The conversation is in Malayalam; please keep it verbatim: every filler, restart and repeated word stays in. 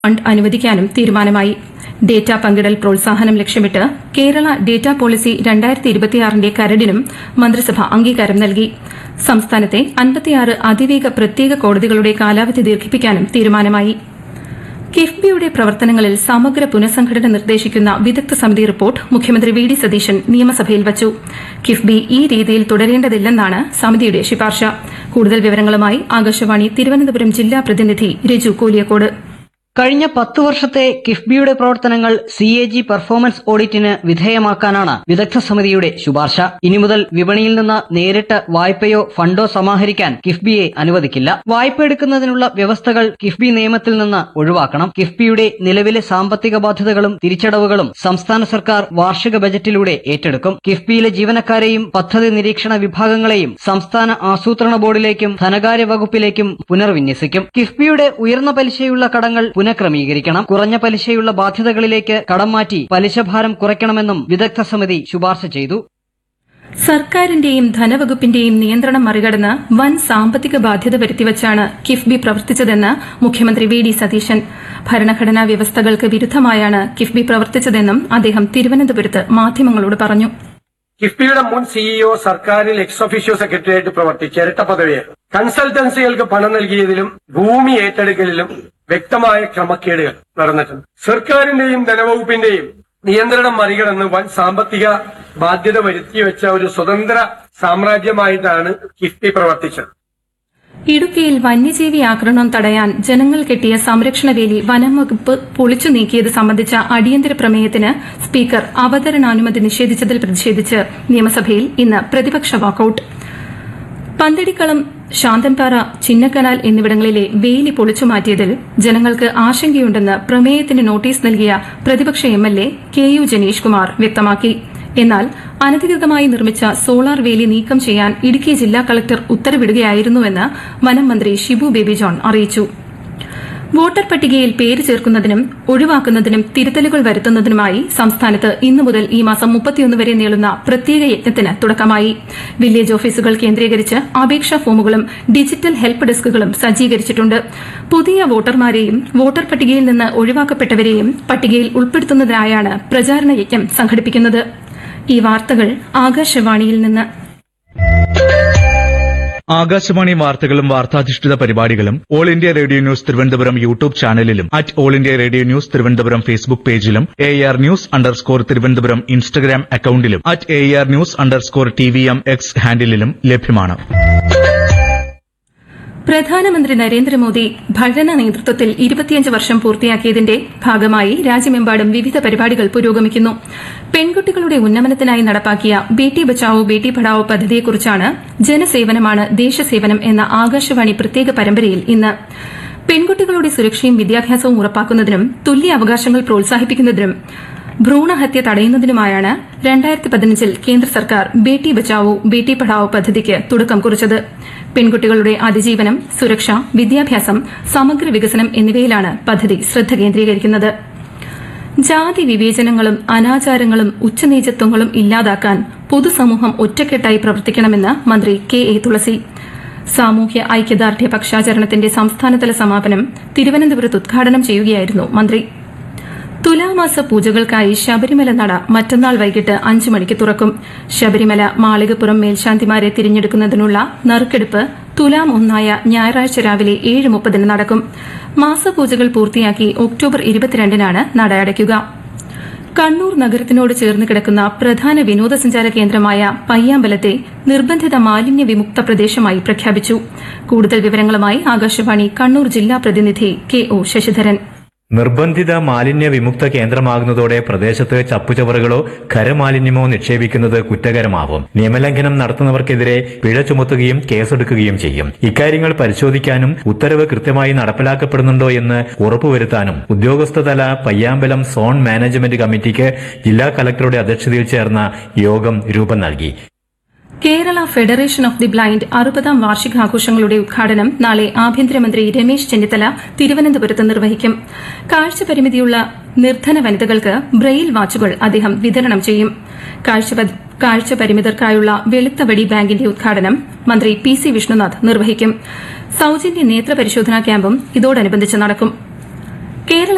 ഫണ്ട് അനുവദിക്കാനും തീരുമാനമായി. ഡേറ്റ പങ്കിടൽ പ്രോത്സാഹനം ലക്ഷ്യമിട്ട് കേരള ഡേറ്റ പോളിസി രണ്ടായിരത്തി ഇരുപത്തിയാറിന്റെ കരടിനും മന്ത്രിസഭ അംഗീകാരം നൽകി. സംസ്ഥാനത്തെ അൻപത്തിയാറ് അതിവേഗ പ്രത്യേക കോടതികളുടെ കാലാവധി ദീർഘിപ്പിക്കാനും തീരുമാനമായി. കിഫ്ബിയുടെ പ്രവർത്തനങ്ങളിൽ സമഗ്ര പുനഃസംഘടന നിർദ്ദേശിക്കുന്ന വിദഗ്ധ സമിതി റിപ്പോർട്ട് മുഖ്യമന്ത്രി വി ഡി സതീശൻ നിയമസഭയിൽ വച്ചു. കിഫ്ബി ഈ രീതിയിൽ തുടരേണ്ടതില്ലെന്നാണ് സമിതിയുടെ ശുപാർശ. കൂടുതൽ വിവരങ്ങളുമായി ആകാശവാണി തിരുവനന്തപുരം ജില്ലാ പ്രതിനിധി രജു കോലിയക്കോട്. കഴിഞ്ഞ പത്ത് വർഷത്തെ കിഫ്ബിയുടെ പ്രവർത്തനങ്ങൾ സി എ ജി പെർഫോമൻസ് ഓഡിറ്റിന് വിധേയമാക്കാനാണ് വിദഗ്ധ സമിതിയുടെ ശുപാർശ. ഇനി മുതൽ വിപണിയിൽ നിന്ന് നേരിട്ട് വായ്പയോ ഫണ്ടോ സമാഹരിക്കാൻ കിഫ്ബിയെ അനുവദിക്കില്ല. വായ്പ എടുക്കുന്നതിനുള്ള വ്യവസ്ഥകൾ കിഫ്ബി നിയമത്തിൽ നിന്ന് ഒഴിവാക്കണം. കിഫ്ബിയുടെ നിലവിലെ സാമ്പത്തിക ബാധ്യതകളും തിരിച്ചടവുകളും സംസ്ഥാന സർക്കാർ വാർഷിക ബജറ്റിലൂടെ ഏറ്റെടുക്കും. കിഫ്ബിയിലെ ജീവനക്കാരെയും പദ്ധതി നിരീക്ഷണ വിഭാഗങ്ങളെയും സംസ്ഥാന ആസൂത്രണ ബോർഡിലേക്കും ധനകാര്യ വകുപ്പിലേക്കും പുനർവിന്യസിക്കും. കിഫ്ബിയുടെ ഉയർന്ന പലിശയുള്ള കടങ്ങൾ പുനഃക്രമീകരിക്കണം. കുറഞ്ഞ പലിശയുള്ള ബാധ്യതകളിലേക്ക് കടം മാറ്റി പലിശഭാരം കുറയ്ക്കണമെന്നും വിദഗ്ധ സമിതി ശുപാർശ ചെയ്തു. സർക്കാരിന്റെയും ധനവകുപ്പിന്റെയും നിയന്ത്രണം മറികടന്ന് വൻ സാമ്പത്തിക ബാധ്യത വരുത്തിവച്ചാണ് കിഫ്ബി പ്രവർത്തിച്ചതെന്ന് മുഖ്യമന്ത്രി വി ഡി സതീശൻ. ഭരണഘടനാ വ്യവസ്ഥകൾക്ക് വിരുദ്ധമായാണ് കിഫ്ബി പ്രവർത്തിച്ചതെന്നും അദ്ദേഹം തിരുവനന്തപുരത്ത് മാധ്യമങ്ങളോട് പറഞ്ഞു. കിഫ്ബിയുടെ മുൻ സിഇഒ സർക്കാരിൽ എക്സ് ഒഫീഷ്യോ സെക്രട്ടറിയായിട്ട് പ്രവർത്തിച്ച ഇരട്ട പദവിയായിരുന്നു. കൺസൾട്ടൻസികൾക്ക് പണം നൽകിയതിലും ഭൂമി ഏറ്റെടുക്കലിലും വ്യക്തമായ ക്രമക്കേടുകൾ നടന്നിട്ടുണ്ട്. സർക്കാരിന്റെയും ധനവകുപ്പിന്റെയും നിയന്ത്രണം മറികടന്ന് വൻ സാമ്പത്തിക ബാധ്യത വരുത്തിവെച്ച ഒരു സ്വതന്ത്ര സാമ്രാജ്യമായിട്ടാണ് കിഫ്ബി പ്രവർത്തിച്ചത്. ഇടുക്കിയിൽ വന്യജീവി ആക്രമണം തടയാൻ ജനങ്ങൾ കെട്ടിയ സംരക്ഷണവേലി വനം വകുപ്പ് പൊളിച്ചു നീക്കിയത് സംബന്ധിച്ച അടിയന്തര പ്രമേയത്തിന് സ്പീക്കർ അവതരണാനുമതി നിഷേധിച്ചതിൽ പ്രതിഷേധിച്ച് നിയമസഭയിൽ ഇന്ന് പ്രതിപക്ഷ വാക്കൌട്ട്. പന്തടിക്കളം, ശാന്തൻപാറ, ചിന്നക്കനാൽ എന്നിവിടങ്ങളിലെ വേലി പൊളിച്ചുമാറ്റിയതിൽ ജനങ്ങൾക്ക് ആശങ്കയുണ്ടെന്ന് പ്രമേയത്തിന് നോട്ടീസ് നൽകിയ പ്രതിപക്ഷ M L A K U Janeesh Kumar വ്യക്തമാക്കി. എന്നാൽ അനധികൃതമായി നിർമ്മിച്ച സോളാർ വേലി നീക്കം ചെയ്യാൻ ഇടുക്കി ജില്ലാ കളക്ടർ ഉത്തരവിടുകയായിരുന്നുവെന്ന് വനം മന്ത്രി ഷിബു ബേബി ജോൺ അറിയിച്ചു. വോട്ടർ പട്ടികയിൽ പേര് ചേർക്കുന്നതിനും ഒഴിവാക്കുന്നതിനും തിരുത്തലുകൾ വരുത്തുന്നതിനുമായി സംസ്ഥാനത്ത് ഇന്നു മുതൽ ഈ മാസം മുപ്പത്തിയൊന്ന് വരെ നീളുന്ന പ്രത്യേക യജ്ഞത്തിന് തുടക്കമായി. വില്ലേജ് ഓഫീസുകൾ കേന്ദ്രീകരിച്ച് അപേക്ഷാ ഫോമുകളും ഡിജിറ്റൽ ഹെൽപ്പ് ഡെസ്കുകളും സജ്ജീകരിച്ചിട്ടുണ്ട്. പുതിയ വോട്ടർമാരെയും വോട്ടർ പട്ടികയിൽ നിന്ന് ഒഴിവാക്കപ്പെട്ടവരെയും പട്ടികയിൽ ഉൾപ്പെടുത്തുന്നതിനായാണ് പ്രചാരണ യജ്ഞം സംഘടിപ്പിക്കുന്നത്. ഈ വാർത്തകൾ ആകാശവാണിയിൽ നിന്ന്. ആകാശവാണി വാർത്തകളും വാർത്താധിഷ്ഠിത പരിപാടികളും all India radio news Thiruvananthapuram YouTube ചാനലിലും at all India radio news Thiruvananthapuram Facebook പേജിലും A R news underscore Thiruvananthapuram Instagram അക്കൌണ്ടിലും at A R news underscore T V M X ഹാൻഡിലും ലഭ്യമാണ്. പ്രധാനമന്ത്രി നരേന്ദ്രമോദി ഭരണ നേതൃത്വത്തിൽ ഇരുപത്തിയഞ്ച് വർഷം പൂർത്തിയാക്കിയതിന്റെ ഭാഗമായി രാജ്യമെമ്പാടും വിവിധ പരിപാടികൾ പുരോഗമിക്കുന്നു. പെൺകുട്ടികളുടെ ഉന്നമനത്തിനായി നടപ്പാക്കിയ ബേട്ടി ബച്ചാവോ ബേട്ടി പഠാവോ പദ്ധതിയെക്കുറിച്ചാണ് ജനസേവനമാണ് ദേശസേവനം എന്ന ആകാശവാണി പ്രത്യേക പരമ്പരയിൽ ഇന്ന്. പെൺകുട്ടികളുടെ സുരക്ഷയും വിദ്യാഭ്യാസവും ഉറപ്പാക്കുന്നതിനും തുല്യ അവകാശങ്ങൾ പ്രോത്സാഹിപ്പിക്കുന്നതിനും ഭ്രൂണഹത്യ തടയുന്നതിനുമായാണ് രണ്ടായിരത്തി പതിനഞ്ചിൽ കേന്ദ്ര സർക്കാർ ബേട്ടി ബച്ചാവോ ബേട്ടി പഠാവോ പദ്ധതിക്ക് തുടക്കം കുറിച്ചത്. പെൺകുട്ടികളുടെ അതിജീവനം, സുരക്ഷ, വിദ്യാഭ്യാസം, സമഗ്ര വികസനം എന്നിവയിലാണ് പദ്ധതി ശ്രദ്ധ കേന്ദ്രീകരിക്കുന്നത്. ജാതി വിവേചനങ്ങളും അനാചാരങ്ങളും ഉച്ചനീചത്വങ്ങളും ഇല്ലാതാക്കാൻ പൊതുസമൂഹം ഒറ്റക്കെട്ടായി പ്രവർത്തിക്കണമെന്ന് മന്ത്രി കെ എ തുളസി. സാമൂഹ്യ ഐക്യദാർഢ്യ പക്ഷാചരണത്തിന്റെ സംസ്ഥാനതല സമാപനം തിരുവനന്തപുരത്ത് ഉദ്ഘാടനം ചെയ്യുകയായിരുന്നു മന്ത്രി. തുലാമാസ പൂജകൾക്കായി ശബരിമല നട മറ്റന്നാൾ വൈകിട്ട് അഞ്ചു മണിക്ക് തുറക്കും. ശബരിമല മാളികപ്പുറം മേൽശാന്തിമാരെ തിരഞ്ഞെടുക്കുന്നതിനുള്ള നറുക്കെടുപ്പ് തുലാം ഒന്നായ ഞായറാഴ്ച രാവിലെ ഏഴ് മുപ്പതിന് നടക്കും. മാസപൂജകൾ പൂർത്തിയാക്കി ഒക്ടോബർ ഇരുപത്തിരണ്ടിനാണ് നട അടയ്ക്കുക. കണ്ണൂർ നഗരത്തിനോട് ചേർന്ന് കിടക്കുന്ന പ്രധാന വിനോദസഞ്ചാര കേന്ദ്രമായ പയ്യാമ്പലത്തെ നിർബന്ധിത മാലിന്യ വിമുക്ത പ്രദേശമായി പ്രഖ്യാപിച്ചു. കൂടുതൽ വിവരങ്ങളുമായി ആകാശവാണി കണ്ണൂർ ജില്ലാ പ്രതിനിധി കെ ഒ ശശിധരൻ. നിർബന്ധിത മാലിന്യ വിമുക്ത കേന്ദ്രമാകുന്നതോടെ പ്രദേശത്ത് ചപ്പുചവറുകളോ ഖരമാലിന്യമോ നിക്ഷേപിക്കുന്നത് കുറ്റകരമാവും. നിയമലംഘനം നടത്തുന്നവർക്കെതിരെ പിഴ ചുമത്തുകയും കേസെടുക്കുകയും ചെയ്യും. ഇക്കാര്യങ്ങൾ പരിശോധിക്കാനും ഉത്തരവ് കൃത്യമായി നടപ്പിലാക്കപ്പെടുന്നുണ്ടോ എന്ന് ഉറപ്പുവരുത്താനും ഉദ്യോഗസ്ഥതല പയ്യാമ്പലം സോൺ മാനേജ്മെന്റ് കമ്മിറ്റിക്ക് ജില്ലാ കലക്ടറുടെ അധ്യക്ഷതയിൽ ചേർന്ന യോഗം രൂപം നൽകി. Kerala federation of the blind അറുപതാം വാർഷികാഘോഷങ്ങളുടെ ഉദ്ഘാടനം നാളെ ആഭ്യന്തരമന്ത്രി രമേശ് ചെന്നിത്തല തിരുവനന്തപുരത്ത് നിർവഹിക്കും. കാഴ്ചപരിമിതിയുള്ള നിർധന വനിതകൾക്ക് ബ്രെയിൽ വാച്ചുകൾ അദ്ദേഹം വിതരണം ചെയ്യും. കാഴ്ചപരിമിതർക്കായുള്ള വെളുത്തവടി ബാങ്കിന്റെ ഉദ്ഘാടനം മന്ത്രി പി സി വിഷ്ണുനാഥ് നിർവഹിക്കും. സൌജന്യ നേത്ര പരിശോധനാ ക്യാമ്പും ഇതോടനുബന്ധിച്ച് നടക്കും. കേരള